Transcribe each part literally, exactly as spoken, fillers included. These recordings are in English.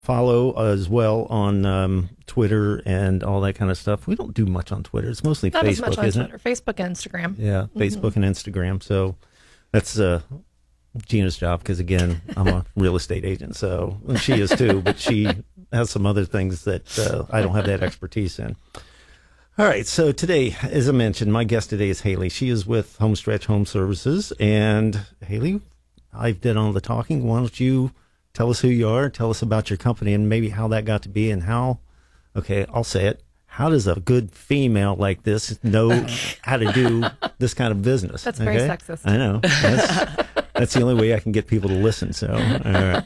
follow as well on um, Twitter and all that kind of stuff. We don't do much on Twitter. It's mostly Not Facebook, as much on isn't Twitter. it? Facebook and Instagram. Yeah, Facebook mm-hmm. and Instagram. So that's uh, Gina's job because, again, I'm a real estate agent. So and she is too, but she has some other things that uh, I don't have that expertise in. All right, so today, as I mentioned, my guest today is Haley. She is with Homestretch Home Services. And Haley, I've done all the talking. Why don't you tell us who you are, tell us about your company, and maybe how that got to be and how, okay, I'll say it, how does a good female like this know how to do this kind of business? That's okay? very sexist. I know. That's, that's the only way I can get people to listen, so, all right.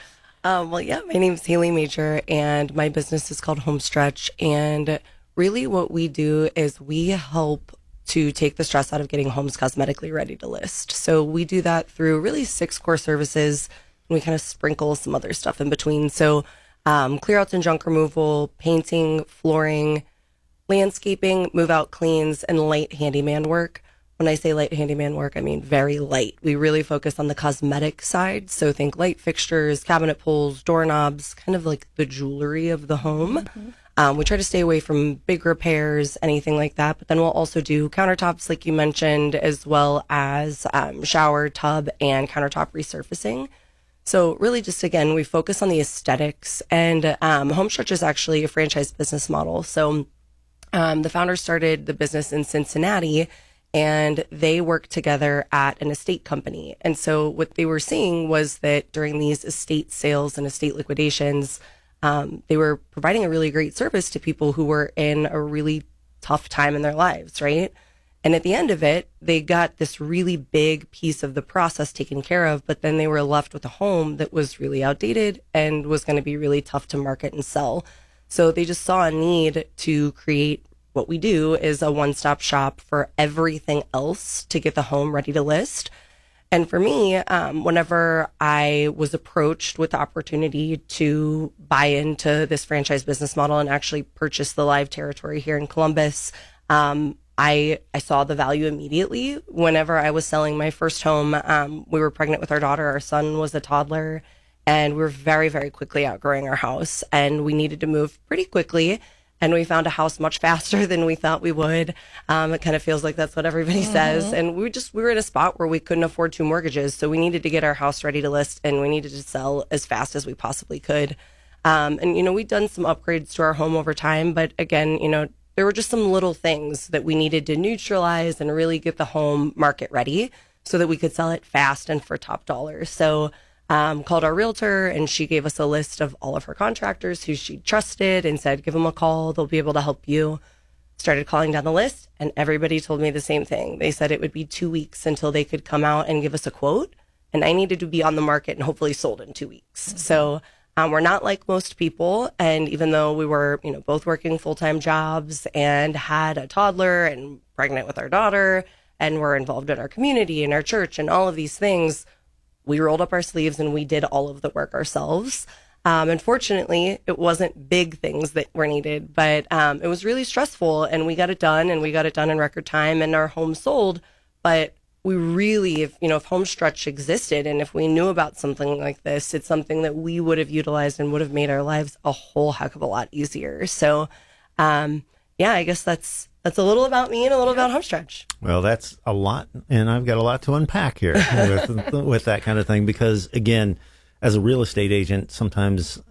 Um, well, yeah, my name's Haley Major, and my business is called Homestretch, and really what we do is we help to take the stress out of getting homes cosmetically ready to list. So we do that through really six core services, and we kind of sprinkle some other stuff in between. So um, clear outs and junk removal, painting, flooring, landscaping, move out cleans, and light handyman work. When I say light handyman work, I mean very light. We really focus on the cosmetic side. So think light fixtures, cabinet pulls, doorknobs, kind of like the jewelry of the home. Mm-hmm. Um, we try to stay away from big repairs, anything like that. But then we'll also do countertops, like you mentioned, as well as um, shower, tub, and countertop resurfacing. So really just, again, we focus on the aesthetics. And um, Homestretch is actually a franchise business model. So um, the founder started the business in Cincinnati, and they worked together at an estate company. And so what they were seeing was that during these estate sales and estate liquidations, Um, they were providing a really great service to people who were in a really tough time in their lives, right? And at the end of it, they got this really big piece of the process taken care of, but then they were left with a home that was really outdated and was going to be really tough to market and sell. So they just saw a need to create what we do is a one-stop shop for everything else to get the home ready to list. And for me, um, whenever I was approached with the opportunity to buy into this franchise business model and actually purchase the live territory here in Columbus, um, I I saw the value immediately. Whenever I was selling my first home, um, we were pregnant with our daughter. Our son was a toddler, and we were very, very quickly outgrowing our house, and we needed to move pretty quickly. And we found a house much faster than we thought we would. Um, it kind of feels like that's what everybody mm-hmm. says. And we just, we were in a spot where we couldn't afford two mortgages. So we needed to get our house ready to list, and we needed to sell as fast as we possibly could. Um, and, you know, we'd done some upgrades to our home over time. But again, you know, there were just some little things that we needed to neutralize and really get the home market ready so that we could sell it fast and for top dollar. So Um, called our realtor, and she gave us a list of all of her contractors who she trusted and said, give them a call. They'll be able to help you. Started calling down the list, and everybody told me the same thing. They said it would be two weeks until they could come out and give us a quote, and I needed to be on the market and hopefully sold in two weeks. Mm-hmm. So um, we're not like most people. And even though we were, you know, both working full-time jobs and had a toddler and pregnant with our daughter, and were involved in our community and our church and all of these things, we rolled up our sleeves and we did all of the work ourselves. Um, unfortunately, it wasn't big things that were needed, but um, it was really stressful, and we got it done, and we got it done in record time, and our home sold. But we really, if, you know, if Homestretch existed and if we knew about something like this, it's something that we would have utilized and would have made our lives a whole heck of a lot easier. So, um, yeah, I guess that's That's a little about me and a little about Homestretch. Well, that's a lot, and I've got a lot to unpack here with, with that kind of thing, because, again, as a real estate agent, sometimes,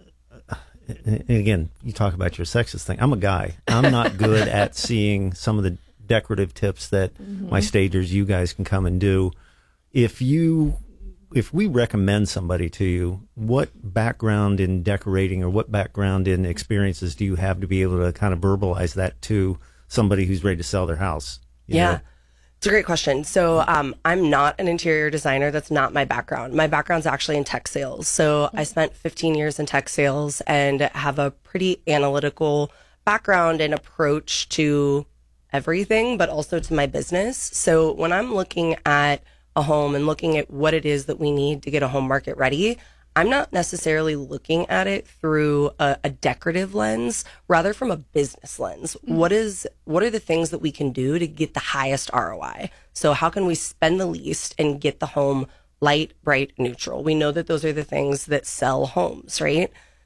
again, you talk about your sexist thing. I'm a guy. I'm not good at seeing some of the decorative tips that mm-hmm. my stagers, you guys, can come and do. If you, if we recommend somebody to you, what background in decorating or what background in experiences do you have to be able to kind of verbalize that to somebody who's ready to sell their house? Yeah, know? It's a great question. So um, I'm not an interior designer. That's not my background. My background's actually in tech sales. So I spent fifteen years in tech sales and have a pretty analytical background and approach to everything, but also to my business. So when I'm looking at a home and looking at what it is that we need to get a home market ready, I'm not necessarily looking at it through a, a decorative lens, rather from a business lens. Mm-hmm. What is, what are the things that we can do to get the highest R O I? So how can we spend the least and get the home light, bright, neutral? We know that those are the things that sell homes, right?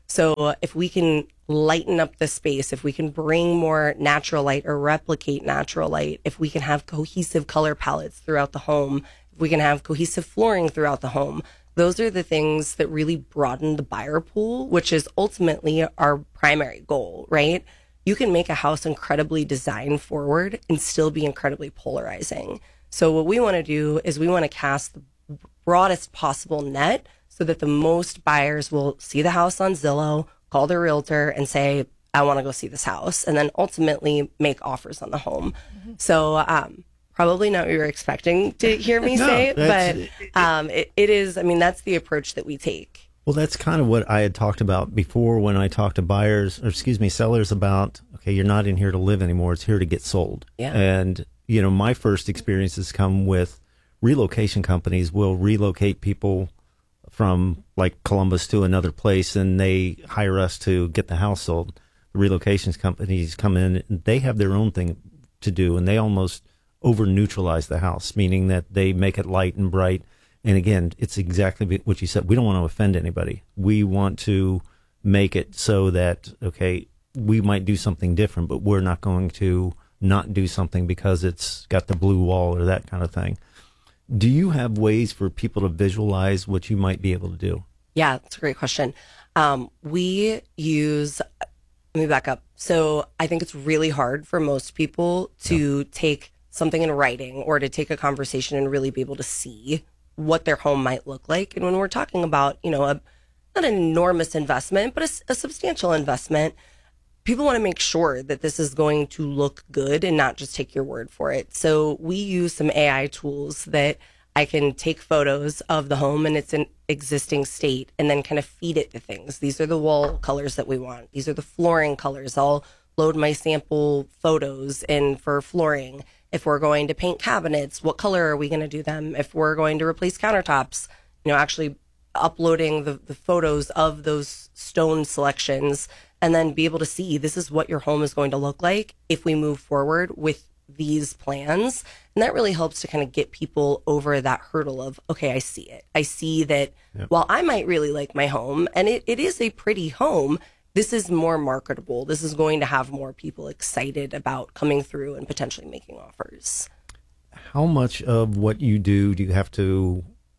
So if we can lighten up the space, if we can bring more natural light or replicate natural light, if we can have cohesive color palettes throughout the home, if we can have cohesive flooring throughout the home, those are the things that really broaden the buyer pool, which is ultimately our primary goal, right? You can make a house incredibly design forward and still be incredibly polarizing. So what we want to do is we want to cast the broadest possible net so that the most buyers will see the house on Zillow, call their realtor and say, I want to go see this house, and then ultimately make offers on the home. Mm-hmm. So um, probably not what you were expecting to hear me no, say, but um, it, it is, I mean, that's the approach that we take. Well, that's kind of what I had talked about before when I talked to buyers, or excuse me, sellers about, okay, you're not in here to live anymore. It's here to get sold. Yeah. And, you know, my first experiences come with relocation companies will relocate people from like Columbus to another place, and they hire us to get the house sold. The relocations companies come in, and they have their own thing to do, and they almost over neutralize the house, meaning that they make it light and bright. And again, it's exactly what you said. We don't want to offend anybody. We want to make it so that, okay, we might do something different, but we're not going to not do something because it's got the blue wall or that kind of thing. Do you have ways for people to visualize what you might be able to do? Yeah, that's a great question. Um, we use, let me back up. So I think it's really hard for most people to yeah. take something in writing or to take a conversation and really be able to see what their home might look like. And when we're talking about, you know, a, not an enormous investment, but a, a substantial investment, people want to make sure that this is going to look good and not just take your word for it. So we use some A I tools that I can take photos of the home in its an existing state and then kind of feed it the things. These are the wall colors that we want. These are the flooring colors. I'll load my sample photos in for flooring. If we're going to paint cabinets, what color are we going to do them? If we're going to replace countertops, you know, actually uploading the, the photos of those stone selections and then be able to see this is what your home is going to look like if we move forward with these plans. And that really helps to kind of get people over that hurdle of, okay, I see it. I see that yep. while I might really like my home, and it, it is a pretty home, this is more marketable. This is going to have more people excited about coming through and potentially making offers. How much of what you do do you have to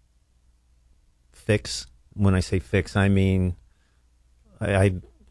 fix? When I say fix, I mean, I, I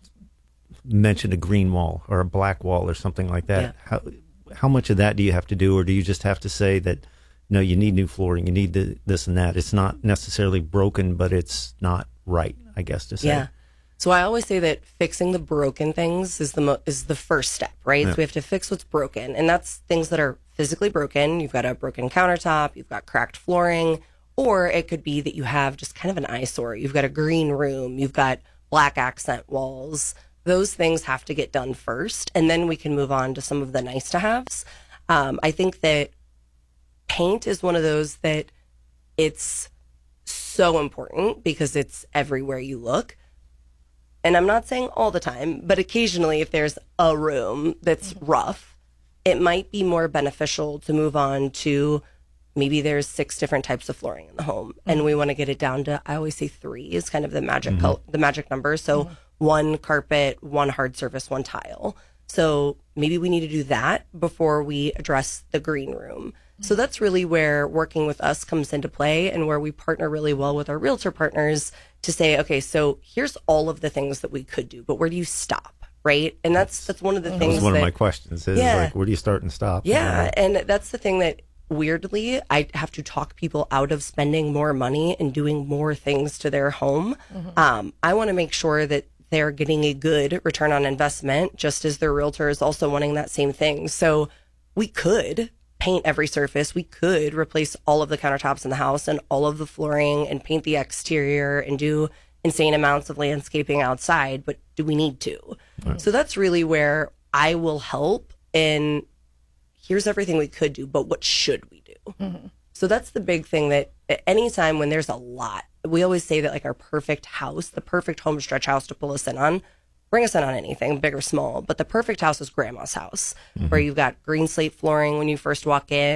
mentioned a green wall or a black wall or something like that. Yeah. How how much of that do you have to do, or do you just have to say that, no, you need new flooring, you need the, this and that? It's not necessarily broken, but it's not right, I guess to say. Yeah. So I always say that fixing the broken things is the mo- is the first step, right? Yeah. So we have to fix what's broken, and that's things that are physically broken. You've got a broken countertop, you've got cracked flooring, or it could be that you have just kind of an eyesore. You've got a green room, you've got black accent walls. Those things have to get done first, and then we can move on to some of the nice to haves. Um, I think that paint is one of those that it's so important because it's everywhere you look. And I'm not saying all the time, but occasionally if there's a room that's rough, it might be more beneficial to move on to maybe there's six different types of flooring in the home. Mm-hmm. And we want to get it down to, I always say three is kind of the magic, mm-hmm. col- the magic number. So mm-hmm. one carpet, one hard surface, one tile. So maybe we need to do that before we address the green room. So that's really where working with us comes into play, and where we partner really well with our realtor partners to say, okay, so here's all of the things that we could do, but where do you stop, right? And that's that's one of the that things was one that, of my questions is yeah, like, where do you start and stop? Yeah, and that's the thing that weirdly I have to talk people out of spending more money and doing more things to their home. Mm-hmm. Um, I want to make sure that they're getting a good return on investment, just as their realtor is also wanting that same thing. So we could paint every surface. We could replace all of the countertops in the house and all of the flooring and paint the exterior and do insane amounts of landscaping outside, but do we need to? Right. So that's really where I will help in, here's everything we could do, but what should we do? Mm-hmm. So that's the big thing, that at any time when there's a lot, we always say that like our perfect house, the perfect home stretch house to pull us in on, bring us in on anything, big or small. But the perfect house is grandma's house, mm-hmm. where you've got green slate flooring when you first walk in. You've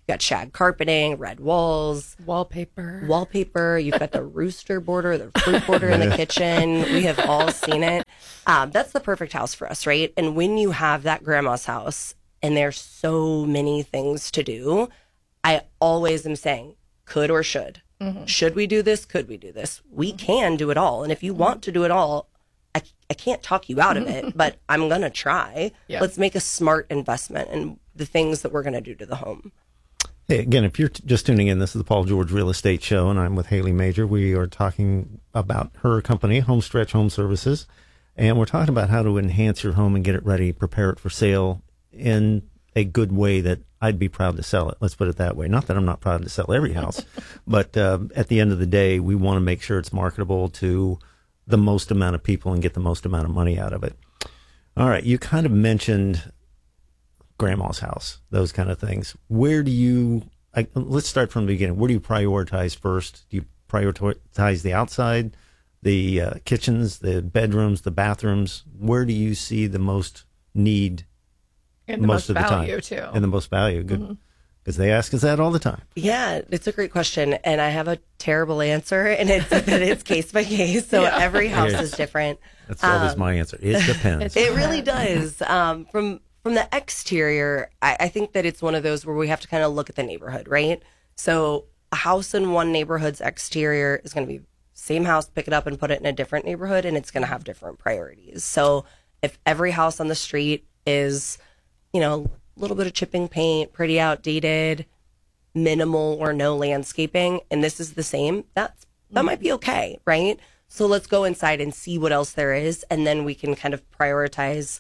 got shag carpeting, red walls, Wallpaper. wallpaper. You've got the rooster border, the fruit border in the kitchen. We have all seen it. Um, that's the perfect house for us, right? And when you have that grandma's house and there's so many things to do, I always am saying, could or should. Mm-hmm. Should we do this? Could we do this? We can do it all. And if you want to do it all, I, I can't talk you out of it, but I'm going to try. Yeah. Let's make a smart investment in the things that we're going to do to the home. Hey, again, if you're t- just tuning in, this is the Paul George Real Estate Show, and I'm with Haley Major. We are talking about her company, Homestretch Home Services, and we're talking about how to enhance your home and get it ready, prepare it for sale in a good way that I'd be proud to sell it. Let's put it that way. Not that I'm not proud to sell every house, but uh, at the end of the day, we want to make sure it's marketable to the most amount of people and get the most amount of money out of it. All right, you kind of mentioned grandma's house, those kind of things. Where do you, I, let's start from the beginning. Where do you prioritize first? Do you prioritize the outside, the uh, kitchens, the bedrooms, the bathrooms? Where do you see the most need and the most, most of the value, time? too. And the most value, good. Mm-hmm. Because they ask us that all the time. Yeah, it's a great question. And I have a terrible answer, and it's that it's case by case. So yeah. every house is different. That's always um, my answer. It depends. It really does. Um, from from the exterior, I, I think that it's one of those where we have to kind of look at the neighborhood, right? So a house in one neighborhood's exterior is going to be same house, pick it up and put it in a different neighborhood, and it's going to have different priorities. So if every house on the street is, you know, a little bit of chipping paint, pretty outdated, minimal or no landscaping, and this is the same, that's that might be okay, right? So let's go inside and see what else there is, and then we can kind of prioritize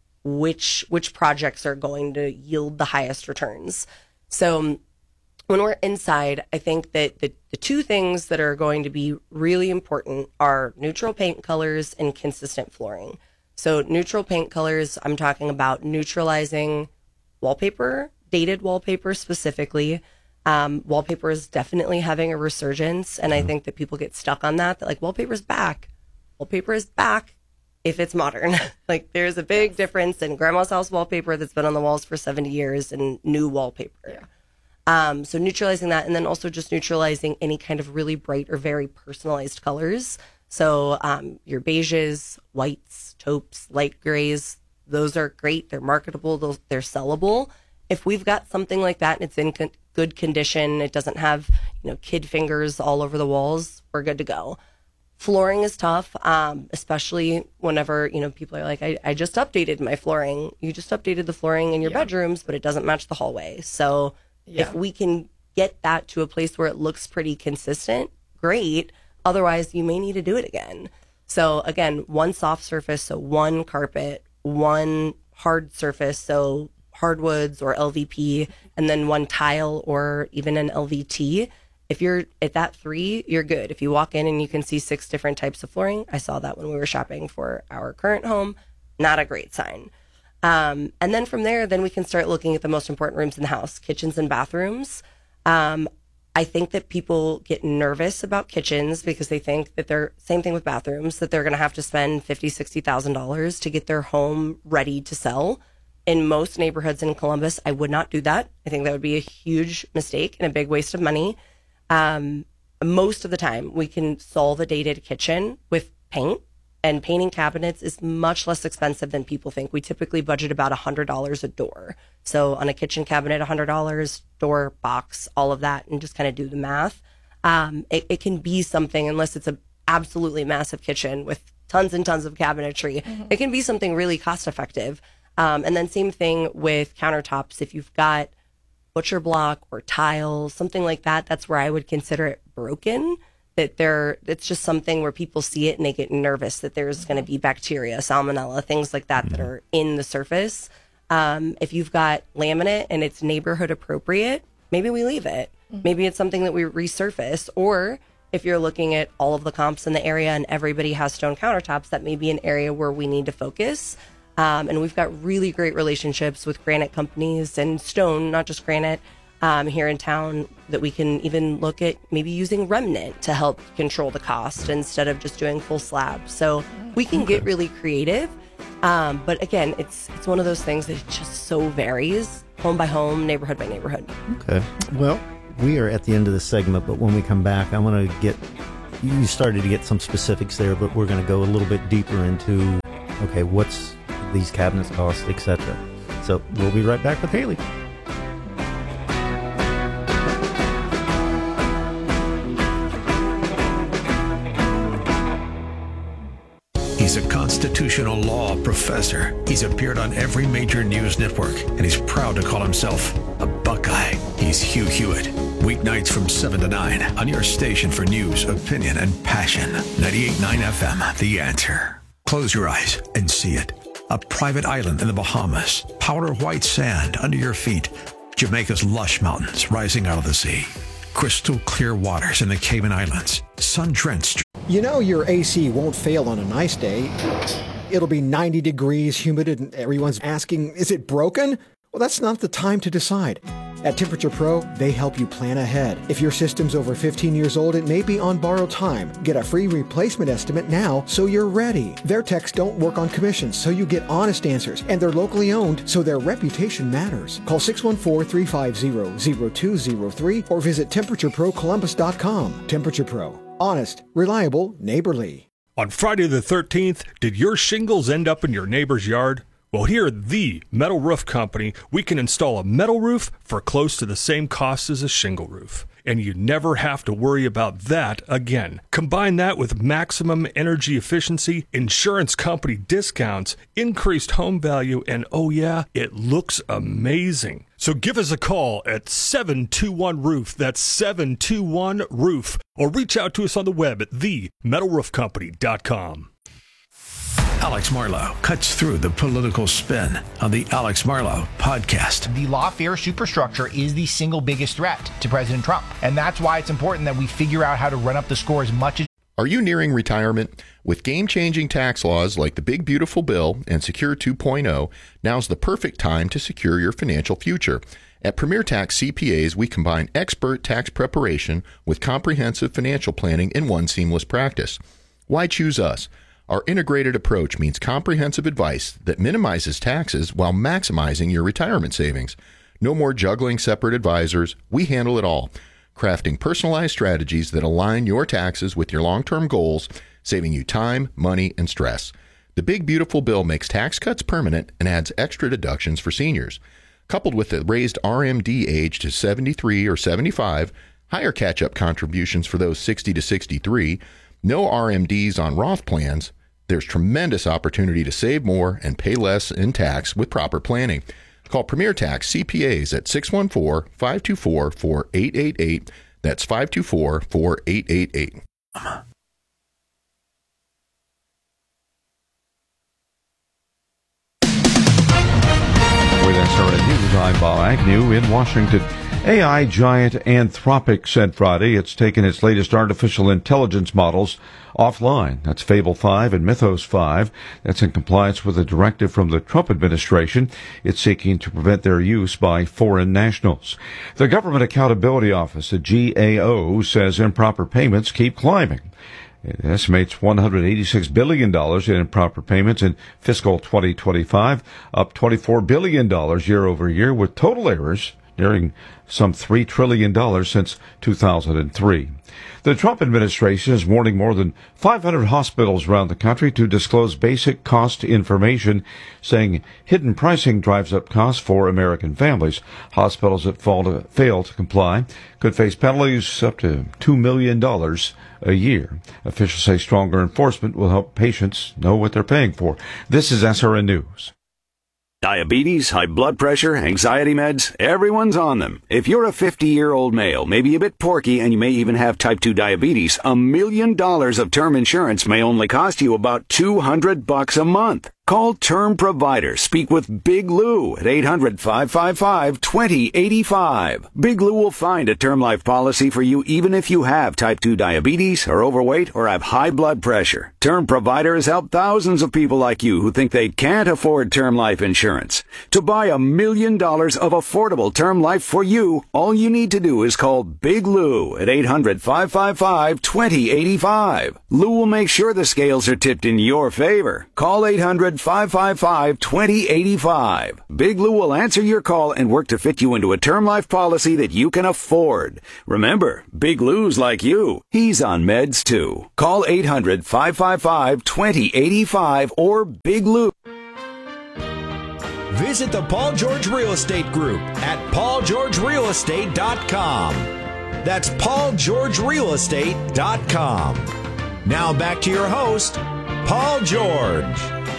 which which projects are going to yield the highest returns. So when we're inside, I think that the, the two things that are going to be really important are neutral paint colors and consistent flooring. So neutral paint colors, I'm talking about neutralizing wallpaper, dated wallpaper specifically. Um, wallpaper is definitely having a resurgence, and I think that people get stuck on that. That like wallpaper's back. Wallpaper is back if it's modern. Like there's a big yes. difference in grandma's house wallpaper that's been on the walls for seventy years and new wallpaper. Yeah. Um, so neutralizing that, and then also just neutralizing any kind of really bright or very personalized colors. So um, your beiges, whites, taupes, light grays, those are great. They're marketable. They're sellable. If we've got something like that and it's in con- good condition, it doesn't have, you know, kid fingers all over the walls, we're good to go. Flooring is tough, um, especially whenever, you know, people are like, I, I just updated my flooring. You just updated the flooring in your yeah. bedrooms, but it doesn't match the hallway. So yeah. if we can get that to a place where it looks pretty consistent, great. Otherwise, you may need to do it again. So again, one soft surface, so one carpet, one hard surface, so hardwoods or L V P, and then one tile or even an L V T. If you're at that three, you're good. If you walk in and you can see six different types of flooring, I saw that when we were shopping for our current home, not a great sign. Um, and then from there, then we can start looking at the most important rooms in the house, kitchens and bathrooms. Um, I think that people get nervous about kitchens because they think that they're, same thing with bathrooms, that they're going to have to spend fifty thousand dollars, sixty thousand dollars to get their home ready to sell. In most neighborhoods in Columbus, I would not do that. I think that would be a huge mistake and a big waste of money. Um, most of the time, we can solve a dated kitchen with paint, and painting cabinets is much less expensive than people think. We typically budget about one hundred dollars a door. So on a kitchen cabinet, one hundred dollars, door, box, all of that, and just kind of do the math. Um, it, it can be something, unless it's an absolutely massive kitchen with tons and tons of cabinetry, mm-hmm. it can be something really cost effective. Um, and then same thing with countertops. If you've got butcher block or tile, something like that, that's where I would consider it broken. That they're, it's just something where people see it and they get nervous that there's going to be bacteria, salmonella, things like that that are in the surface. Um, if you've got laminate and it's neighborhood appropriate, maybe we leave it. Maybe it's something that we resurface. Or if you're looking at all of the comps in the area and everybody has stone countertops, that may be an area where we need to focus. Um, and we've got really great relationships with granite companies and stone, not just granite, um, here in town, that we can even look at maybe using remnant to help control the cost instead of just doing full slab. So we can get really creative. Um, but again, it's it's one of those things that just so varies. home by home, neighborhood by neighborhood. Okay. Well, we are at the end of this segment, but when we come back, I want to get, you started to get some specifics there, but we're going to go a little bit deeper into, okay, what's these cabinets cost, et cetera. So we'll be right back with Haley. He's a constitutional law professor. He's appeared on every major news network, and he's proud to call himself a Buckeye. He's Hugh Hewitt. Weeknights from seven to nine on your station for news, opinion, and passion. ninety-eight point nine F M, The Answer. Close your eyes and see it. A private island in the Bahamas. Powder white sand under your feet. Jamaica's lush mountains rising out of the sea. Crystal clear waters in the Cayman Islands. Sun-drenched. You know your A C won't fail on a nice day. It'll be ninety degrees, humid, and everyone's asking, is it broken? Well, that's not the time to decide. At Temperature Pro, they help you plan ahead. If your system's over fifteen years old, it may be on borrowed time. Get a free replacement estimate now so you're ready. Their techs don't work on commissions, so you get honest answers. And they're locally owned, so their reputation matters. Call six one four, three five zero, zero two zero three or visit temperature pro columbus dot com. Temperature Pro. Honest, reliable, neighborly. On Friday the thirteenth, did your shingles end up in your neighbor's yard? Well, here at the Metal Roof Company, we can install a metal roof for close to the same cost as a shingle roof. And you never have to worry about that again. Combine that with maximum energy efficiency, insurance company discounts, increased home value, and oh yeah, it looks amazing. So give us a call at seven two one roof. That's seven two one roof. Or reach out to us on the web at the metal roof company dot com. Alex Marlow cuts through the political spin on the Alex Marlow podcast. The lawfare superstructure is the single biggest threat to President Trump. And that's why it's important that we figure out how to run up the score as much as... Are you nearing retirement? With game-changing tax laws like the Big Beautiful Bill and Secure two point oh, now's the perfect time to secure your financial future. At Premier Tax C P As, we combine expert tax preparation with comprehensive financial planning in one seamless practice. Why choose us? Our integrated approach means comprehensive advice that minimizes taxes while maximizing your retirement savings. No more juggling separate advisors. We handle it all, crafting personalized strategies that align your taxes with your long-term goals, saving you time, money, and stress. The Big Beautiful Bill makes tax cuts permanent and adds extra deductions for seniors. Coupled with the raised R M D age to seventy-three or seventy-five, higher catch-up contributions for those sixty to sixty-three, no R M Ds on Roth plans, there's tremendous opportunity to save more and pay less in tax with proper planning. Call Premier Tax C P As at six one four, five two four, four eight eight eight. That's five two four, four eight eight eight. With S R N News, I'm Bob Agnew in Washington. A I giant Anthropic said Friday it's taken its latest artificial intelligence models offline. That's Fable five and Mythos five. That's in compliance with a directive from the Trump administration. It's seeking to prevent their use by foreign nationals. The Government Accountability Office, the G A O, says improper payments keep climbing. It estimates one hundred eighty-six billion dollars in improper payments in fiscal twenty twenty-five, up twenty-four billion dollars year over year, with total errors nearing some three trillion dollars since two thousand three. The Trump administration is warning more than five hundred hospitals around the country to disclose basic cost information, saying hidden pricing drives up costs for American families. Hospitals that fall to, fail to comply could face penalties up to two million dollars a year. Officials say stronger enforcement will help patients know what they're paying for. This is S R N News. Diabetes, high blood pressure, anxiety meds, everyone's on them. If you're a fifty-year-old male, maybe a bit porky, and you may even have type two diabetes, a million dollars of term insurance may only cost you about two hundred bucks a month. Call Term Provider. Speak with Big Lou at eight hundred, five five five, two zero eight five. Big Lou will find a term life policy for you even if you have type two diabetes, are overweight, or have high blood pressure. Term Provider has helped thousands of people like you who think they can't afford term life insurance. To buy a million dollars of affordable term life for you, all you need to do is call Big Lou at eight hundred, five five five, two zero eight five. Lou will make sure the scales are tipped in your favor. Call eight hundred, five five five, two zero eight five. Big Lou will answer your call and work to fit you into a term life policy that you can afford. Remember, Big Lou's like you. He's on meds too. Call eight hundred, five five five, two zero eight five or Big Lou. Visit the Paul George Real Estate Group at paul george real estate dot com. That's paul george real estate dot com. Now back to your host, Paul George.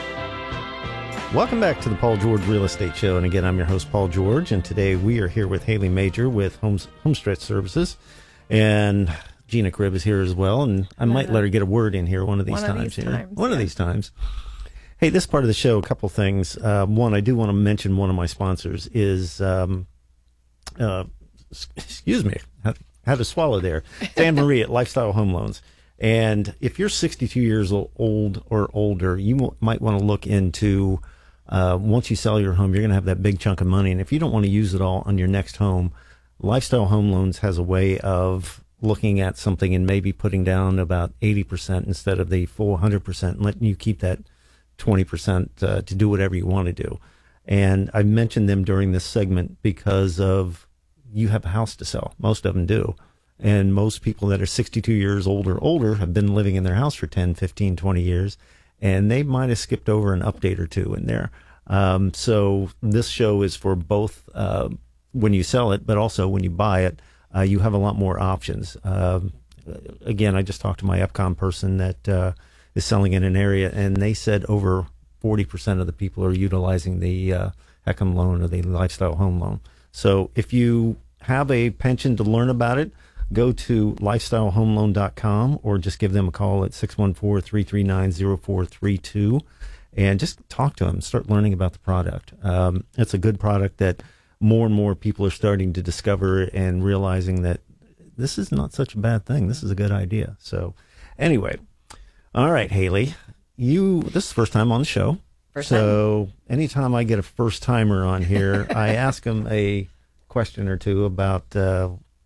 Welcome back to the Paul George Real Estate Show. And again, I'm your host, Paul George. And today we are here with Haley Major with Homes, Homestretch Services. And Gina Cribb is here as well. And I might let her get a word in here one of these one times. Of these times one yeah. of these times. Hey, this part of the show, a couple things. Uh, one, I do want to mention one of my sponsors is, um, uh, excuse me, I had to swallow there. It's Anne Marie at Lifestyle Home Loans. And if you're sixty-two years old or older, you w- might want to look into, uh, once you sell your home, you're going to have that big chunk of money. And if you don't want to use it all on your next home, Lifestyle Home Loans has a way of looking at something and maybe putting down about eighty percent instead of the full one hundred percent and letting you keep that twenty percent uh, to do whatever you want to do. And I mentioned them during this segment because of you have a house to sell. Most of them do. And most people that are sixty-two years old or older have been living in their house for ten, fifteen, twenty years, and they might have skipped over an update or two in there. Um, so this show is for both uh, when you sell it, but also when you buy it, uh, you have a lot more options. Um, again, I just talked to my Epcom person that uh, is selling in an area, and they said over forty percent of the people are utilizing the uh, Ecom loan or the Lifestyle Home Loan. So if you have a penchant to learn about it, go to lifestyle home loan dot com or just give them a call at six one four, three three nine, zero four three two and just talk to them, start learning about the product. Um, it's a good product that more and more people are starting to discover and realizing that this is not such a bad thing. This is a good idea. So anyway, all right, Haley, you, this is the first time on the show. First so time. Anytime I get a first timer on here, I ask them a question or two about uh,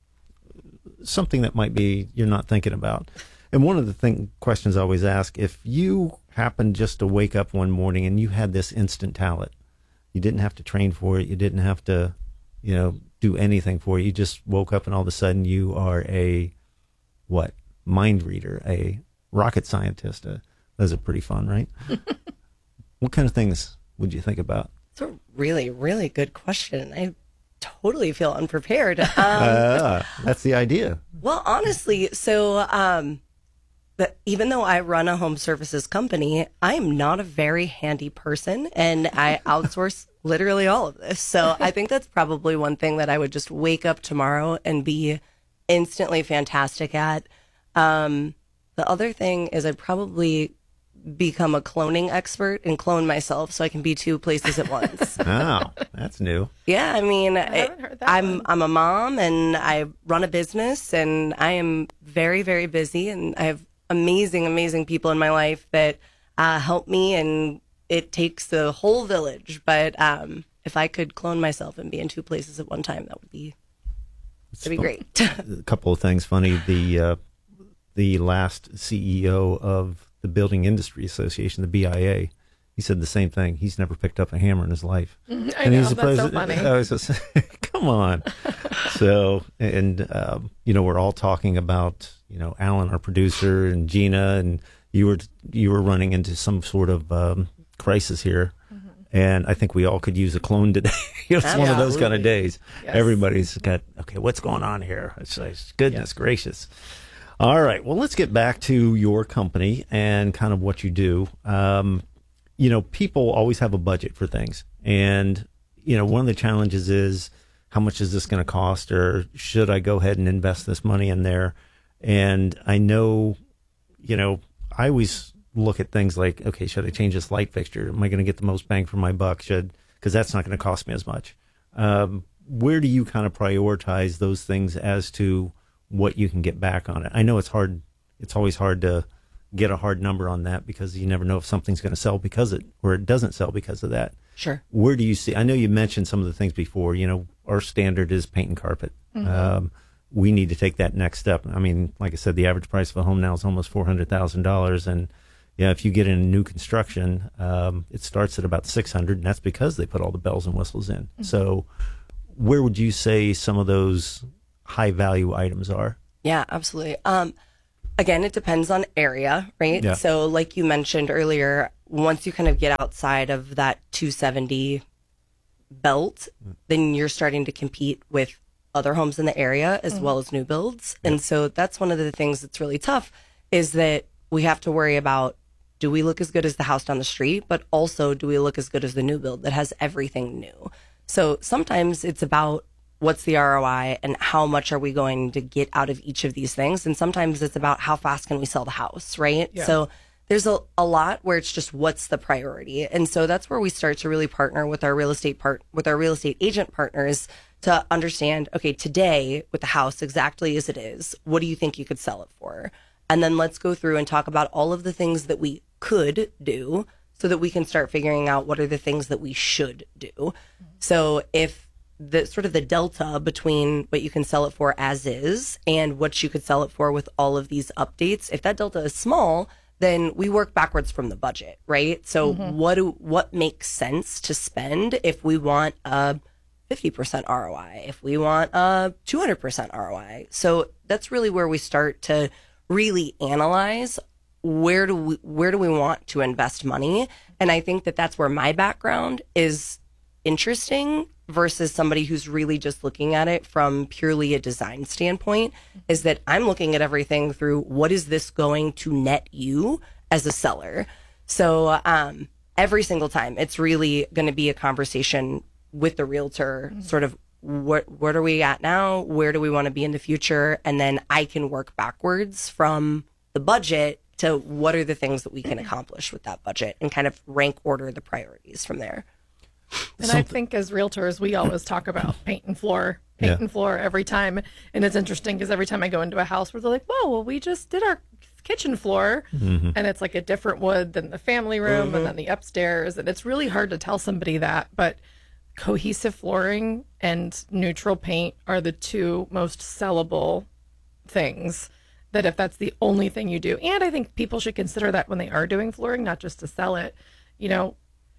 something that might be you're not thinking about. And one of the thing, questions I always ask, if you happen just to wake up one morning and you had this instant talent, you didn't have to train for it, you didn't have to, you know, do anything for it, you just woke up and all of a sudden you are a, what, mind reader, a rocket scientist. Uh, those are pretty fun, right? What kind of things would you think about? It's a really, really good question. I totally feel unprepared. Um, uh, that's the idea. Well, honestly, so um, that even though I run a home services company, I am not a very handy person, and I outsource literally all of this. So I think that's probably one thing that I would just wake up tomorrow and be instantly fantastic at. Um, the other thing is I'd probably become a cloning expert and clone myself so I can be two places at once. Oh, that's new. Yeah, I mean, I haven't heard that I'm one. I'm a mom and I run a business and I am very, very busy and I have amazing, amazing people in my life that uh, help me, and it takes the whole village. But um, if I could clone myself and be in two places at one time, that would be that'd be great. A couple of things funny. The uh, the last C E O of the Building Industry Association, the B I A, he said the same thing. He's never picked up a hammer in his life. I and know, he's the that's president. so funny. I was just, come on. So, and, um, you know, we're all talking about, you know, Alan, our producer, and Gina, and you were, you were running into some sort of um, crisis here. Mm-hmm. And I think we all could use a clone today. It's Absolutely. one of those kind of days. Yes. Everybody's got, okay, what's going on here? It's like, goodness gracious. All right. Well, let's get back to your company and kind of what you do. Um, you know, people always have a budget for things. And, you know, one of the challenges is how much is this going to cost, or should I go ahead and invest this money in there? And I know, you know, I always look at things like, okay, should I change this light fixture? Am I going to get the most bang for my buck? Should, because that's not going to cost me as much. Um, where do you kind of prioritize those things as to what you can get back on it? I know it's hard. It's always hard to get a hard number on that because you never know if something's going to sell because it, or it doesn't sell because of that. Sure. Where do you see, I know you mentioned some of the things before, you know, our standard is paint and carpet. Mm-hmm. Um, we need to take that next step. I mean, like I said, the average price of a home now is almost four hundred thousand dollars. And, Yeah, if you get in new construction, um, it starts at about six hundred, and that's because they put all the bells and whistles in. Mm-hmm. So where would you say some of those high value items are? Yeah, absolutely. Um, again, it depends on area, right? Yeah. So like you mentioned earlier, once you kind of get outside of that two seventy belt, then you're starting to compete with other homes in the area as mm-hmm. well as new builds. Yeah. And so that's one of the things that's really tough is that we have to worry about, do we look as good as the house down the street, but also do we look as good as the new build that has everything new? So sometimes it's about what's the R O I and how much are we going to get out of each of these things? And sometimes it's about how fast can we sell the house, right? Yeah. So there's a, a lot where it's just what's the priority. And so that's where we start to really partner with our real estate part with our real estate agent partners to understand, okay, today with the house exactly as it is, what do you think you could sell it for? And then let's go through and talk about all of the things that we could do so that we can start figuring out what are the things that we should do. So if the sort of the delta between what you can sell it for as is and what you could sell it for with all of these updates, if that delta is small, then we work backwards from the budget, right? So mm-hmm. what do, what makes sense to spend if we want a fifty percent R O I, if we want a two hundred percent R O I? So that's really where we start to really analyze where do we where do we want to invest money. And I think that that's where my background is interesting versus somebody who's really just looking at it from purely a design standpoint, is that I'm looking at everything through what is this going to net you as a seller. So um, every single time it's really going to be a conversation with the realtor, mm-hmm. sort of what what are we at now? Where do we want to be in the future? And then I can work backwards from the budget to what are the things that we can accomplish with that budget and kind of rank order the priorities from there. And Something. I think as realtors, we always talk about paint and floor, paint yeah. and floor every time. And it's interesting because every time I go into a house where they're like, whoa, well, we just did our kitchen floor. Mm-hmm. And it's like a different wood than the family room mm-hmm. and then the upstairs. And it's really hard to tell somebody that. But cohesive flooring and neutral paint are the two most sellable things. That if that's the only thing you do, and I think people should consider that when they are doing flooring, not just to sell it, you know,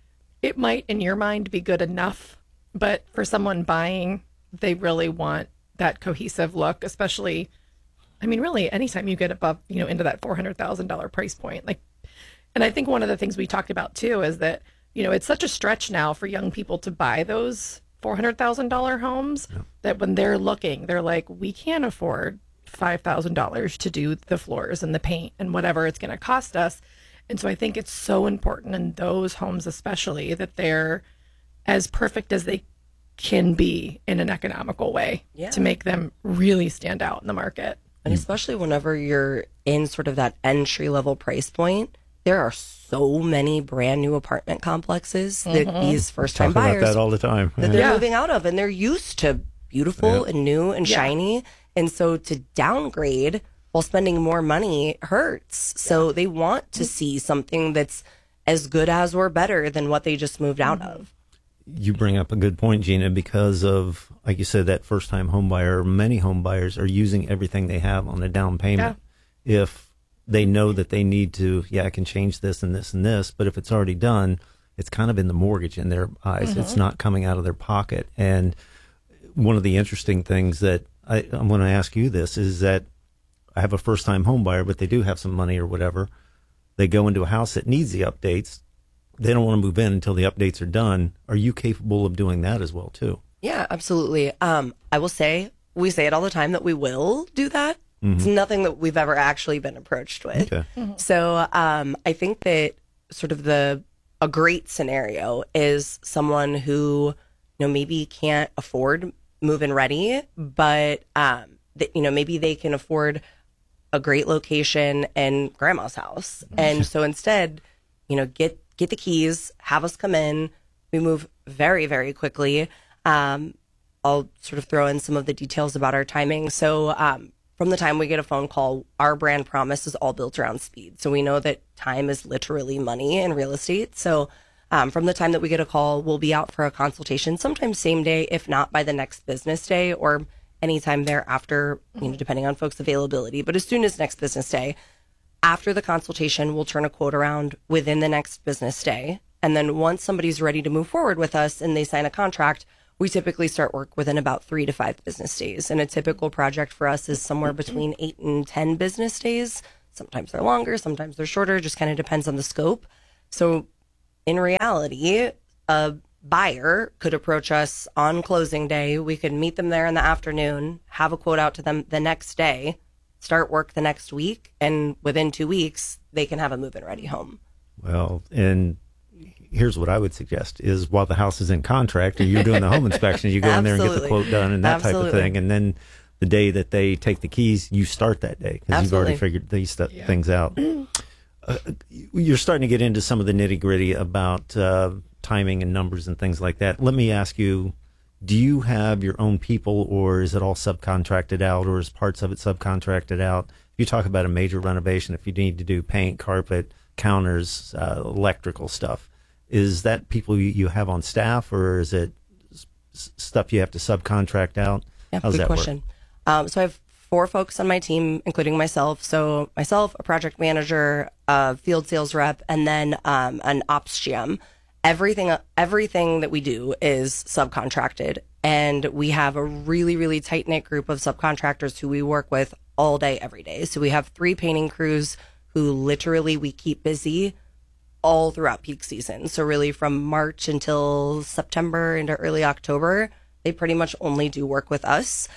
it might in your mind be good enough, but for someone buying, they really want that cohesive look, especially, I mean, really anytime you get above, you know, into that four hundred thousand dollars price point. Like, and I think one of the things we talked about too is that, you know, it's such a stretch now for young people to buy those four hundred thousand dollars homes yeah. that when they're looking, they're like, we can't afford five thousand dollars to do the floors and the paint and whatever it's going to cost us. And so I think it's so important in those homes, especially, that they're as perfect as they can be in an economical way yeah. to make them really stand out in the market. And especially whenever you're in sort of that entry level price point, there are so many brand new apartment complexes that mm-hmm. these first time buyers about that all the time that they're yeah. moving out of, and they're used to beautiful yeah. and new and yeah. shiny. And so to downgrade while spending more money hurts. So yeah. they want to see something that's as good as or better than what they just moved out mm-hmm. of. You bring up a good point, Gina, because of, like you said, that first time home buyer, many home buyers are using everything they have on the down payment. Yeah. If they know that they need to, yeah, I can change this and this and this, but if it's already done, it's kind of in the mortgage in their eyes. Mm-hmm. It's not coming out of their pocket. And one of the interesting things that I, I'm going to ask you this is that I have a first-time home buyer, but they do have some money or whatever. They go into a house that needs the updates. They don't want to move in until the updates are done. Are you capable of doing that as well, too? Yeah, absolutely. Um, I will say, we say it all the time that we will do that. Mm-hmm. It's nothing that we've ever actually been approached with. Okay. Mm-hmm. So um, I think that sort of the a great scenario is someone who, you know, maybe can't afford move-in ready, but um, that, you know, maybe they can afford a great location in grandma's house. And so instead, you know, get, get the keys, have us come in. We move very, very quickly. Um, I'll sort of throw in some of the details about our timing. So um, from the time we get a phone call, our brand promise is all built around speed. So we know that time is literally money in real estate. So um, from the time that we get a call, we'll be out for a consultation, sometimes same day, if not by the next business day, or anytime thereafter, you know, depending on folks' availability. But as soon as next business day, After the consultation, we'll turn a quote around within the next business day. And then once somebody's ready to move forward with us and they sign a contract, we typically start work within about three to five business days. And a typical project for us is somewhere between eight and ten business days. Sometimes they're longer, sometimes they're shorter, just kind of depends on the scope. So in reality, a buyer could approach us on closing day. We could meet them there in the afternoon, have a quote out to them the next day, start work the next week, and within two weeks, they can have a move-in ready home. Well, and here's what I would suggest is while the house is in contract and you're doing the home inspection, you go in there and get the quote done and that Absolutely. type of thing. And then the day that they take the keys, you start that day because you've already figured these st- yeah. things out. Uh, you're starting to get into some of the nitty gritty about uh, timing and numbers and things like that. Let me ask you, do you have your own people or is it all subcontracted out or is parts of it subcontracted out? If you talk about a major renovation, if you need to do paint, carpet, counters, uh, electrical stuff, is that people you, you have on staff or is it s- stuff you have to subcontract out? Yeah, How's good that question. Um, so I have four folks on my team, including myself. So myself, a project manager, a field sales rep, and then um, an ops G M. Everything, everything that we do is subcontracted, and we have a really, really tight knit group of subcontractors who we work with all day, every day. So we have three painting crews who literally we keep busy all throughout peak season. So really from March until September into early October, they pretty much only do work with us.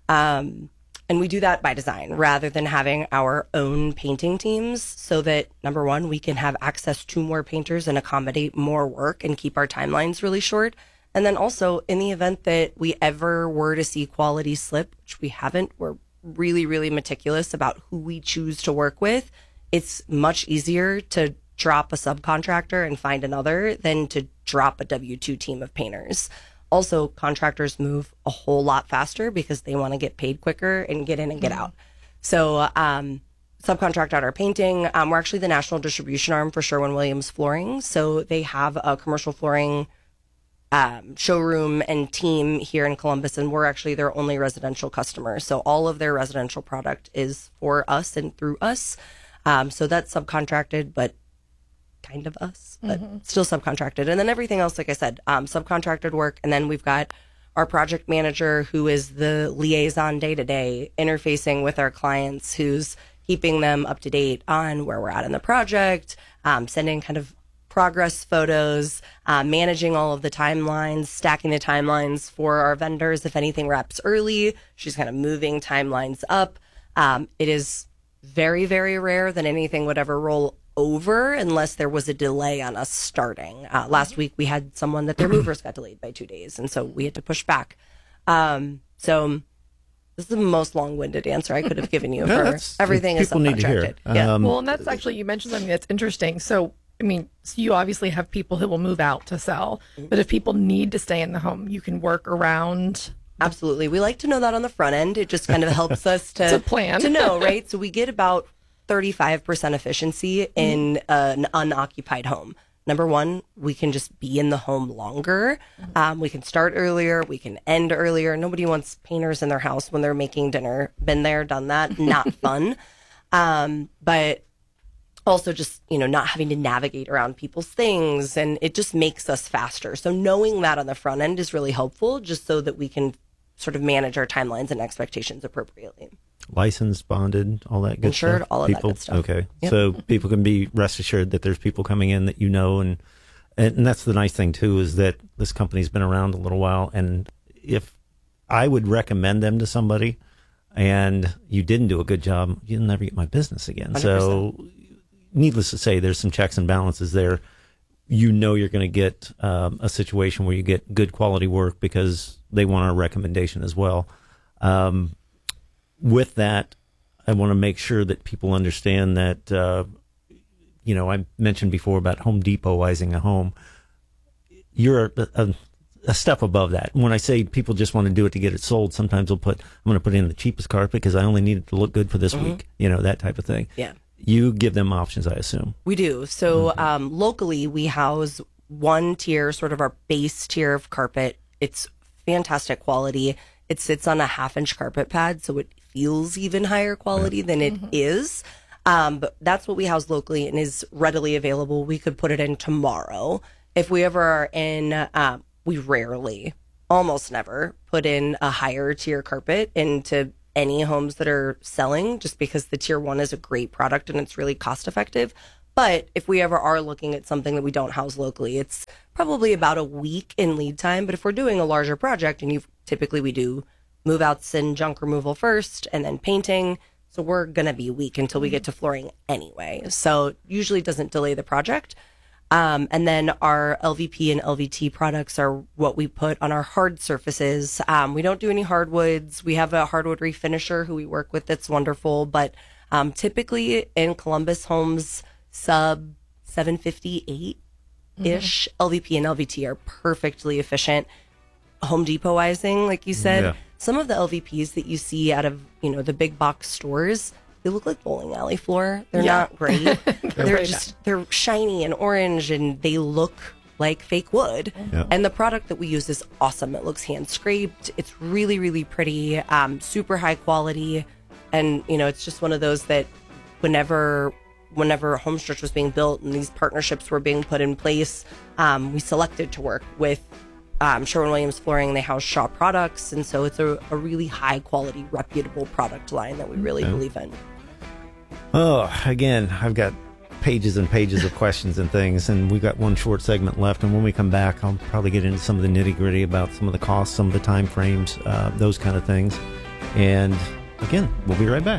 Um, and we do that by design rather than having our own painting teams so that, number one, we can have access to more painters and accommodate more work and keep our timelines really short. And then also in the event that we ever were to see quality slip, which we haven't, we're really, really meticulous about who we choose to work with. It's much easier to drop a subcontractor and find another than to drop a W two team of painters. Also, contractors move a whole lot faster because they want to get paid quicker and get in and get out. So um, subcontract out our painting. Um, we're actually the national distribution arm for Sherwin-Williams Flooring. So they have a commercial flooring um, showroom and team here in Columbus, and we're actually their only residential customer. So all of their residential product is for us and through us. Um, so that's subcontracted, but kind of us, but mm-hmm. still subcontracted. And then everything else, like I said, um, subcontracted work. And then we've got our project manager who is the liaison day to day, interfacing with our clients, who's keeping them up to date on where we're at in the project, um, sending kind of progress photos, uh, managing all of the timelines, stacking the timelines for our vendors. If anything wraps early, she's kind of moving timelines up. Um, it is very, very rare that anything would ever roll over unless there was a delay on us starting. Uh, last week we had someone that their movers got delayed by two days, and so we had to push back. Um, so this is the most long-winded answer I could have given you. No, for everything is people need to hear. subcontracted. Yeah. Um, Well, and that's actually, you mentioned something that's interesting. So, I mean, so you obviously have people who will move out to sell, but if people need to stay in the home, you can work around. Absolutely. We like to know that on the front end. It just kind of helps us to, to plan. to know, right? So we get about thirty-five percent efficiency in an unoccupied home. Number one, we can just be in the home longer. Um, we can start earlier. We can end earlier. Nobody wants painters in their house when they're making dinner. Been there, done that. Not fun. Um, but also just, you know, not having to navigate around people's things. And it just makes us faster. So knowing that on the front end is really helpful just so that we can sort of manage our timelines and expectations appropriately. Licensed, bonded, all that good Insured, stuff. all of people, that good stuff. Okay, Yep. so people can be rest assured that there's people coming in that you know, and and that's the nice thing too is that this company's been around a little while, and if I would recommend them to somebody, and you didn't do a good job, you'll never get my business again. one hundred percent. So, needless to say, there's some checks and balances there. You know you're going to get um, a situation where you get good quality work because they want a recommendation as well. Um, with that, I want to make sure that people understand that, uh, you know, I mentioned before about Home Depot-izing a home. You're a, a, a step above that. When I say people just want to do it to get it sold, sometimes they'll put, I'm going to put in the cheapest carpet because I only need it to look good for this Mm-hmm. week, you know, that type of thing. Yeah. You give them options, I assume. We do. So um, locally, we house one tier, sort of our base tier of carpet. It's fantastic quality. It sits on a half inch carpet pad, so it feels even higher quality than it is. Um, but that's what we house locally and is readily available. We could put it in tomorrow. If we ever are in, uh, we rarely, almost never, put in a higher tier carpet into any homes that are selling, just because the tier one is a great product and it's really cost effective. But if we ever are looking at something that we don't house locally, it's probably about a week in lead time. But if we're doing a larger project, and you typically we do move outs and junk removal first and then painting, so we're going to be a week until we get to flooring anyway. So it usually doesn't delay the project. Um, and then our L V P and L V T products are what we put on our hard surfaces. Um, we don't do any hardwoods. We have a hardwood refinisher who we work with that's wonderful. But um, typically in Columbus homes, sub seven fifty-eight ish, mm-hmm. L V P and L V T are perfectly efficient. Home Depot-izing, like you said, yeah. Some of the L V Ps that you see out of, you know, the big box stores, they look like bowling alley floor. They're yeah. not great. they're they're just they're shiny and orange, and they look like fake wood. Yeah. And the product that we use is awesome. It looks hand scraped. It's really really pretty, um, super high quality, and you know, it's just one of those that whenever. Whenever Homestretch was being built and these partnerships were being put in place, um, we selected to work with um, Sherwin-Williams Flooring. They house Shaw products, and so it's a, a really high-quality, reputable product line that we really okay. believe in. Oh, again, I've got pages and pages of questions and things, and we've got one short segment left, and when we come back, I'll probably get into some of the nitty-gritty about some of the costs, some of the time frames, uh, those kind of things. And again, we'll be right back.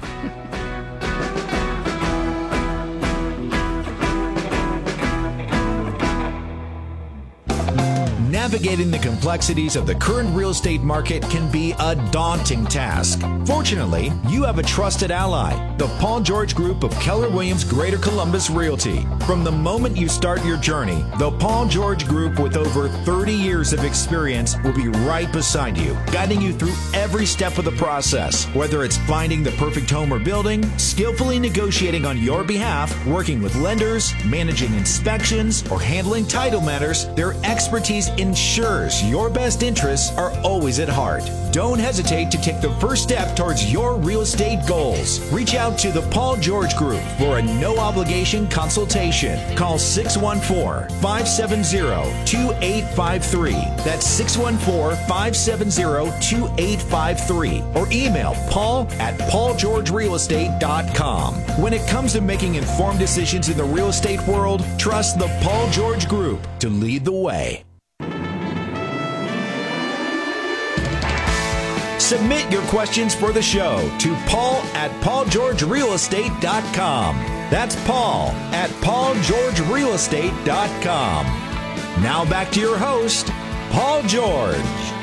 Navigating the complexities of the current real estate market can be a daunting task. Fortunately, you have a trusted ally, the Paul George Group of Keller Williams Greater Columbus Realty. From the moment you start your journey, the Paul George Group with over thirty years of experience will be right beside you, guiding you through every step of the process. Whether it's finding the perfect home or building, skillfully negotiating on your behalf, working with lenders, managing inspections, or handling title matters, their expertise ensures your best interests are always at heart. Don't hesitate to take the first step towards your real estate goals. Reach out to the Paul George Group for a no-obligation consultation. Call six one four, five seven zero, two eight five three. That's six one four, five seven zero, two eight five three. Or email paul at paul george real estate dot com. When it comes to making informed decisions in the real estate world, trust the Paul George Group to lead the way. Submit your questions for the show to Paul at paul george real estate dot com. That's Paul at paul george real estate dot com. Now back to your host, Paul George.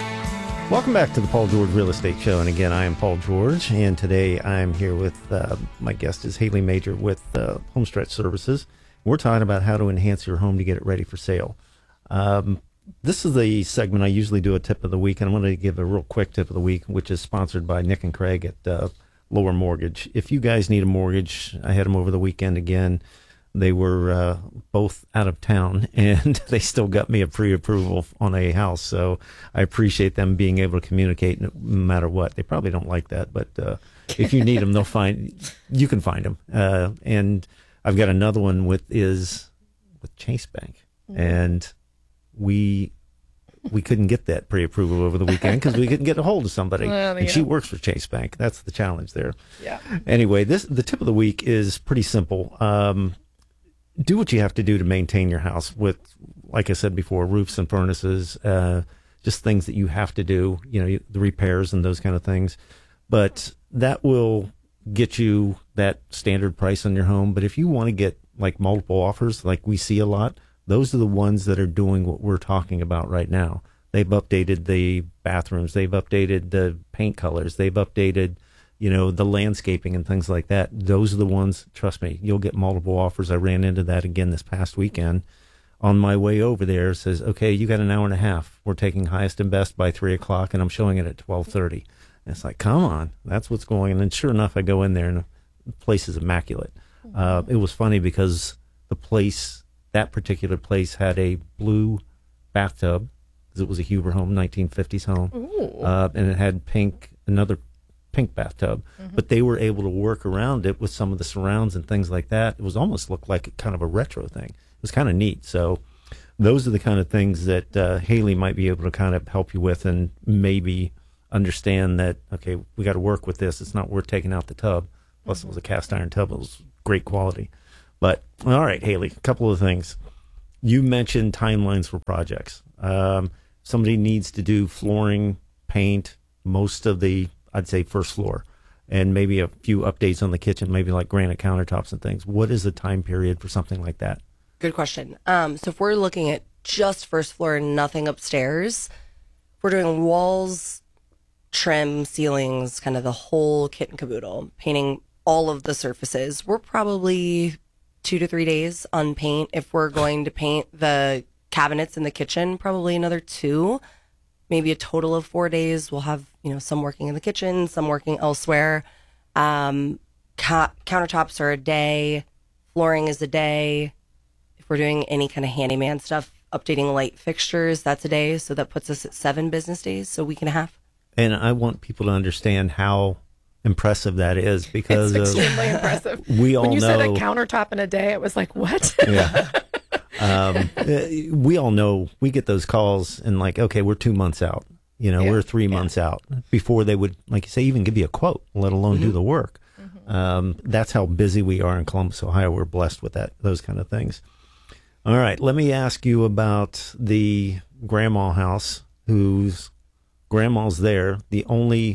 Welcome back to the Paul George Real Estate Show. And again, I am Paul George. And today I'm here with, uh, my guest is Haley Major with uh, Homestretch Services. We're talking about how to enhance your home to get it ready for sale. Um, This is the segment I usually do a tip of the week, and I'm going to give a real quick tip of the week, which is sponsored by Nick and Craig at uh, Lower Mortgage. If you guys need a mortgage, I had them over the weekend again. They were uh, both out of town, and they still got me a pre-approval on a house. So I appreciate them being able to communicate no matter what. They probably don't like that, but uh, if you need them, they'll find you can find them. Uh, and I've got another one with is with Chase Bank, mm-hmm. and we we couldn't get that pre-approval over the weekend because we couldn't get a hold of somebody. Well, and yeah. she works for Chase Bank. That's the challenge there. Yeah. Anyway, this the tip of the week is pretty simple. Um, do what you have to do to maintain your house with, like I said before, roofs and furnaces, uh, just things that you have to do, you know, the repairs and those kind of things. But that will get you that standard price on your home. But if you want to get like multiple offers, like we see a lot, those are the ones that are doing what we're talking about right now. They've updated the bathrooms. They've updated the paint colors. They've updated, you know, the landscaping and things like that. Those are the ones, trust me, you'll get multiple offers. I ran into that again this past weekend. On my way over there, it says, okay, you got an hour and a half. We're taking highest and best by three o'clock, and I'm showing it at twelve thirty. And it's like, come on, that's what's going on. And sure enough, I go in there, and the place is immaculate. Uh, it was funny because the place... That particular place had a blue bathtub because it was a Huber home, nineteen fifties home, uh, and it had pink, another pink bathtub, Mm-hmm. but they were able to work around it with some of the surrounds and things like that. It was almost looked like kind of a retro thing. It was kind of neat. So those are the kind of things that uh, Haley might be able to kind of help you with, and maybe understand that, okay, we got to work with this. It's not worth taking out the tub. Plus, mm-hmm. it was a cast iron tub. It was great quality. But all right, Haley, a couple of things. You mentioned timelines for projects. Um, somebody needs to do flooring, paint, most of the, I'd say, first floor, and maybe a few updates on the kitchen, maybe like granite countertops and things. What is the time period for something like that? Good question. Um, so if we're looking at just first floor and nothing upstairs, we're doing walls, trim, ceilings, kind of the whole kit and caboodle, painting all of the surfaces. We're probably two to three days on paint. If we're going to paint the cabinets in the kitchen, probably another two, maybe a total of four days. We'll have, you know, some working in the kitchen, some working elsewhere. Um, ca- countertops are a day. Flooring is a day. If we're doing any kind of handyman stuff, updating light fixtures, that's a day. So that puts us at seven business days, so a week and a half. And I want people to understand how impressive that is, because it's of, extremely impressive. We all when you know, said a countertop in a day, it was like, what? Yeah. Um, we all know we get those calls and like, okay, we're two months out. You know, Yeah. we're three Yeah. months out before they would, like you say, even give you a quote, let alone Mm-hmm. do the work. Mm-hmm. Um, that's how busy we are in Columbus, Ohio. We're blessed with that, those kind of things. All right, let me ask you about the grandma house, whose grandma's there. The only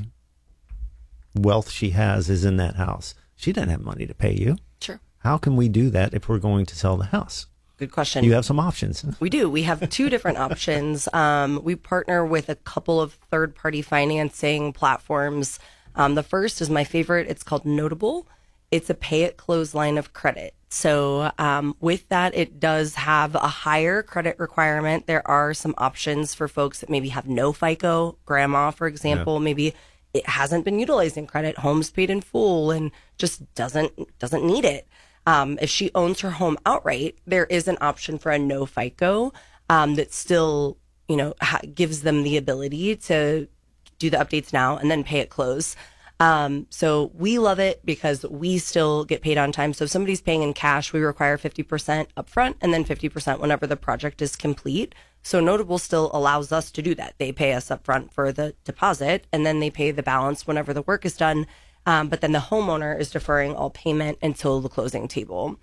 wealth she has is in that house. She doesn't have money to pay you. Sure. How can we do that if we're going to sell the house? Good question. You have some options. We do. We have two different options. Um, we partner with a couple of third-party financing platforms. Um, the first is my favorite. It's called Notable. It's a pay-at-close line of credit. So um, with that, it does have a higher credit requirement. There are some options for folks that maybe have no FICO. Grandma, for example, yeah. maybe it hasn't been utilizing credit, home's paid in full, and just doesn't doesn't need it. Um, if she owns her home outright, there is an option for a no FICO um, that still, you know, ha- gives them the ability to do the updates now and then pay at close. Um, so we love it because we still get paid on time. So if somebody's paying in cash, we require fifty percent upfront and then fifty percent whenever the project is complete. So Notable still allows us to do that. They pay us upfront for the deposit and then they pay the balance whenever the work is done. Um, but then the homeowner is deferring all payment until the closing table.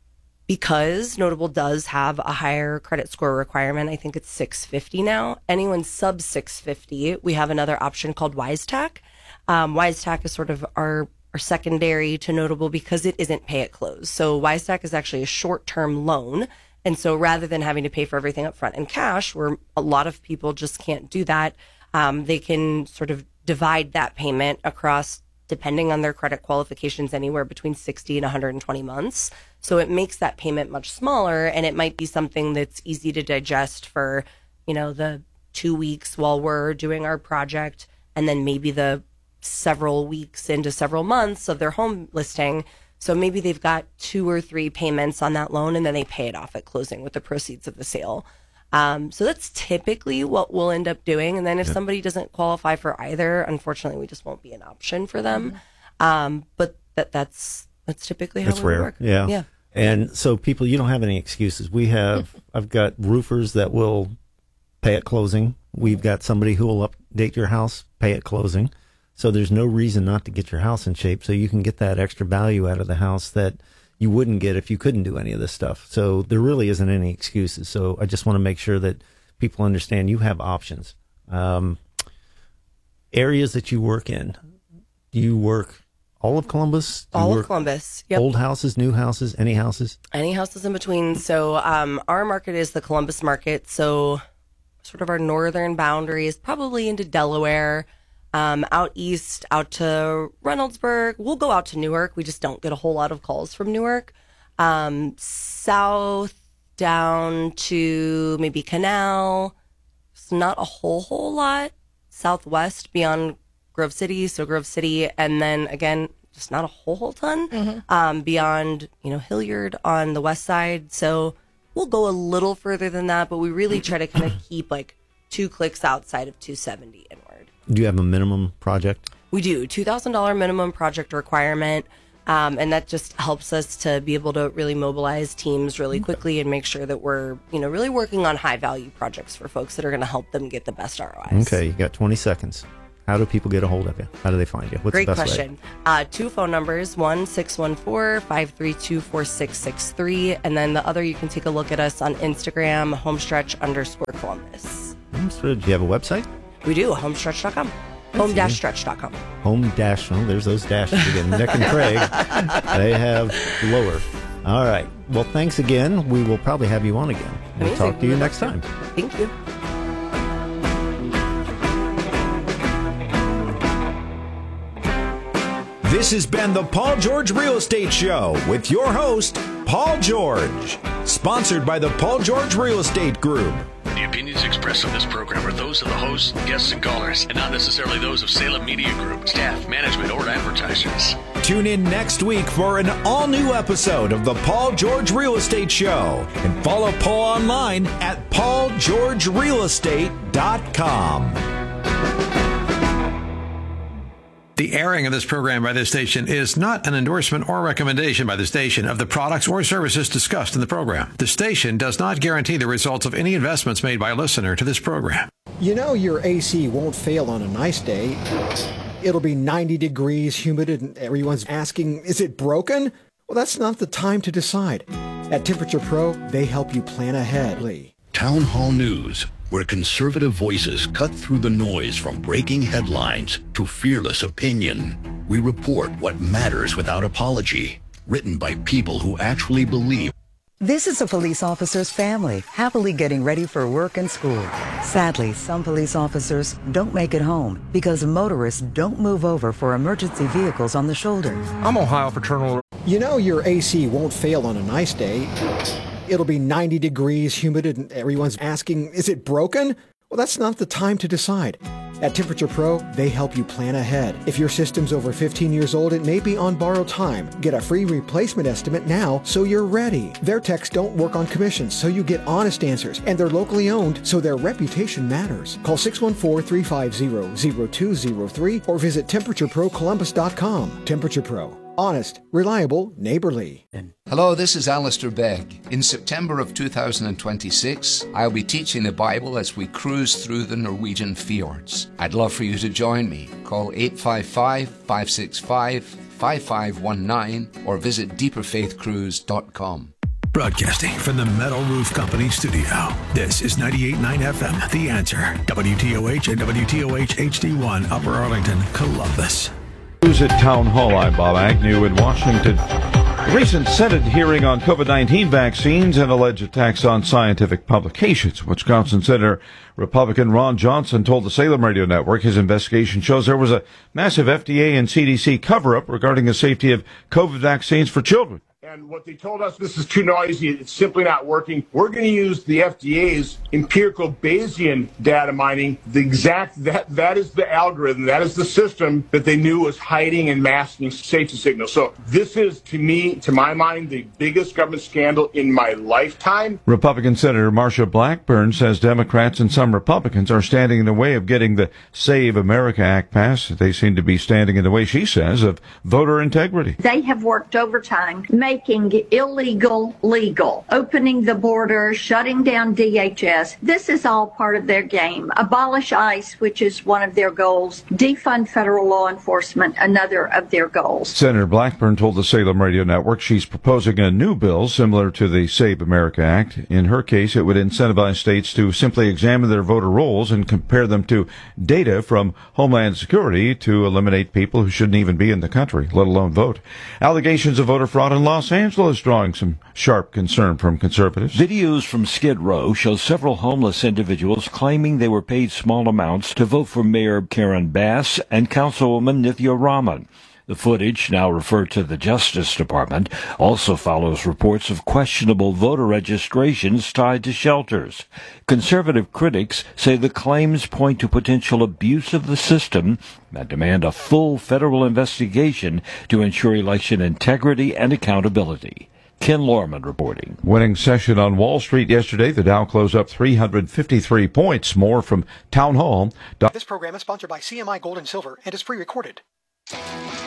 Because Notable does have a higher credit score requirement, I think it's six fifty now. Anyone sub six fifty, we have another option called WiseTac. Um, WiseTac is sort of our, our secondary to Notable because it isn't pay at close. So WiseTac is actually a short-term loan. And so rather than having to pay for everything up front in cash, where a lot of people just can't do that, um, they can sort of divide that payment across, depending on their credit qualifications, anywhere between sixty and one hundred twenty months. So it makes that payment much smaller, and it might be something that's easy to digest for, you know, the two weeks while we're doing our project, and then maybe the several weeks into several months of their home listing. So maybe they've got two or three payments on that loan, and then they pay it off at closing with the proceeds of the sale. Um, so that's typically what we'll end up doing. And then if yeah. somebody doesn't qualify for either, unfortunately, we just won't be an option for them. Mm-hmm. Um, but that that's that's typically how it's we rare. work. Yeah. Yeah. And so people, you don't have any excuses. We have, I've got roofers that will pay at closing. We've got somebody who will update your house, pay at closing. So there's no reason not to get your house in shape so you can get that extra value out of the house that you wouldn't get if you couldn't do any of this stuff. So there really isn't any excuses. So I just want to make sure that people understand you have options. Um, areas that you work in, do you work all of Columbus? Do you all work of Columbus. Yep. Old houses, new houses, any houses? Any houses in between. So um, our market is the Columbus market. So sort of our northern boundary is probably into Delaware. Um, out east, out to Reynoldsburg. We'll go out to Newark. We just don't get a whole lot of calls from Newark. Um, south down to maybe Canal. It's not a whole, whole lot. Southwest beyond Grove City. So Grove City. And then again, just not a whole, whole ton. Mm-hmm. Um, beyond, you know, Hilliard on the west side. So we'll go a little further than that, but we really try to kind of keep like two clicks outside of two seventy inward. Do you have a minimum project? We do. two thousand dollars minimum project requirement. Um, and that just helps us to be able to really mobilize teams really quickly and make sure that we're, you know, really working on high value projects for folks that are going to help them get the best R O Is. Okay, you got twenty seconds. How do people get a hold of you? How do they find you? What's Great the best question. way? Uh, two phone numbers, one six one four, five three two, four six six three. And then the other, you can take a look at us on Instagram, homestretch underscore Columbus. So, do you have a website? We do, homestretch dot com. home dash stretch dot com. Home dash, oh, there's those dashes again. Nick and Craig, they have lower. All right. Well, thanks again. We will probably have you on again. We'll Amazing. talk to you next time. Thank you. This has been the Paul George Real Estate Show with your host, Paul George. Sponsored by the Paul George Real Estate Group. The opinions expressed on this program are those of the hosts, guests, and callers, and not necessarily those of Salem Media Group, staff, management, or advertisers. Tune in next week for an all-new episode of the Paul George Real Estate Show. And follow Paul online at paul george real estate dot com. The airing of this program by this station is not an endorsement or recommendation by the station of the products or services discussed in the program. The station does not guarantee the results of any investments made by a listener to this program. You know your A C won't fail on a nice day. It'll be ninety degrees, humid, and everyone's asking, is it broken? Well, that's not the time to decide. At Temperature Pro, they help you plan ahead. Lee. Town Hall News, where conservative voices cut through the noise from breaking headlines to fearless opinion. We report what matters without apology, written by people who actually believe. This is a police officer's family, happily getting ready for work and school. Sadly, some police officers don't make it home because motorists don't move over for emergency vehicles on the shoulder. I'm Ohio Fraternal. You know your A C won't fail on a nice day. It'll be ninety degrees, humid, and everyone's asking, is it broken? Well, that's not the time to decide. At Temperature Pro, they help you plan ahead. If your system's over fifteen years old, it may be on borrowed time. Get a free replacement estimate now so you're ready. Their techs don't work on commissions, so you get honest answers. And they're locally owned, so their reputation matters. Call six one four, three five zero, zero two zero three or visit temperature pro columbus dot com. Temperature Pro. Honest, reliable, neighborly. Hello, this is Alistair Begg. In September of two thousand twenty-six, I'll be teaching the Bible as we cruise through the Norwegian fjords. I'd love for you to join me. Call eight five five, five six five, five five one nine or visit deeper faith cruise dot com. Broadcasting from the Metal Roof Company studio. This is ninety-eight point nine F M, The Answer. W T O H and W T O H H D one, Upper Arlington, Columbus. News at Town Hall. I'm Bob Agnew in Washington. Recent Senate hearing on COVID nineteen vaccines and alleged attacks on scientific publications. Wisconsin Senator Republican Ron Johnson told the Salem Radio Network his investigation shows there was a massive F D A and C D C cover-up regarding the safety of COVID vaccines for children. And what they told us, this is too noisy, it's simply not working. We're going to use the F D A's empirical Bayesian data mining. The exact, that that is the algorithm, that is the system that they knew was hiding and masking safety signals. So this is, to me, to my mind, the biggest government scandal in my lifetime. Republican Senator Marsha Blackburn says Democrats and some Republicans are standing in the way of getting the Save America Act passed. They seem to be standing in the way, she says, of voter integrity. They have worked overtime, making illegal legal, opening the border, shutting down D H S. This is all part of their game. Abolish ICE, which is one of their goals. Defund federal law enforcement, another of their goals. Senator Blackburn told the Salem Radio Network she's proposing a new bill similar to the Save America Act. In her case, it would incentivize states to simply examine their voter rolls and compare them to data from Homeland Security to eliminate people who shouldn't even be in the country, let alone vote. Allegations of voter fraud in Los Angeles drawing some sharp concern from conservatives. Videos from Skid Row show several homeless individuals claiming they were paid small amounts to vote for Mayor Karen Bass and Councilwoman Nithya Raman. The footage, now referred to the Justice Department, also follows reports of questionable voter registrations tied to shelters. Conservative critics say the claims point to potential abuse of the system and demand a full federal investigation to ensure election integrity and accountability. Ken Lorman reporting. Winning session on Wall Street yesterday. The Dow closed up three hundred fifty-three points. More from Town Hall. This program is sponsored by C M I Gold and Silver and is pre-recorded.